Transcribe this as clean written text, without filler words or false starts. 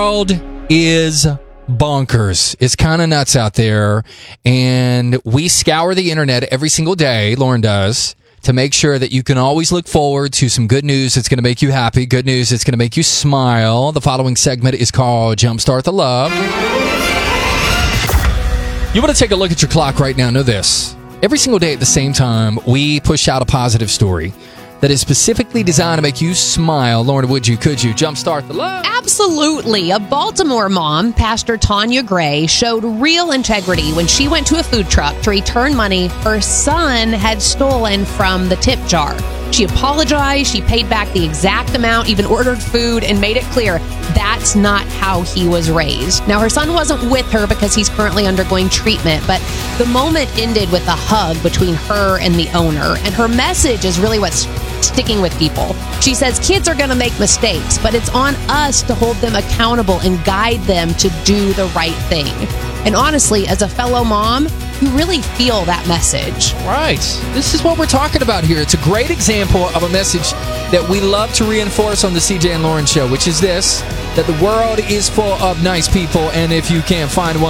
World is bonkers. It's kind of nuts out there, and we scour the internet every single day, Lauren does, to make sure that you can always look forward to some good news that's going to make you happy, good news that's going to make you smile. The following segment is called Jumpstart the Love. You want to take a look at your clock right now, know this. Every single day at the same time, we push out a positive story that is specifically designed to make you smile. Lauren, could you jumpstart the love? Absolutely. A Baltimore mom, Pastor Tanya Gray, showed real integrity when she went to a food truck to return money her son had stolen from the tip jar. She apologized, she paid back the exact amount, even ordered food, and made it clear that's not how he was raised. Now, her son wasn't with her because he's currently undergoing treatment, but the moment ended with a hug between her and the owner, and her message is really what's sticking with people. She says kids are going to make mistakes, but it's on us to hold them accountable and guide them to do the right thing. And honestly, as a fellow mom, you really feel that message. Right. This is what we're talking about here. It's a great example of a message that we love to reinforce on the CJ and Lauren Show, which is this, that the world is full of nice people, and if you can't find one,